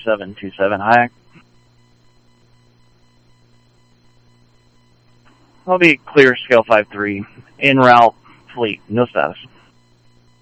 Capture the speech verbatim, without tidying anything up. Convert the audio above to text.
seven two seven. Hi. I'll be clear, scale five three. En route, fleet, no status.